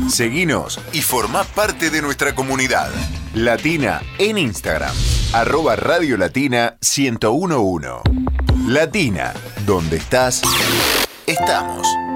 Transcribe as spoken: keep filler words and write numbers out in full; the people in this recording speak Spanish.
Seguinos y formá parte de nuestra comunidad. Latina en Instagram. Arroba Radio Latina ciento uno punto uno. Latina, donde estás, estamos.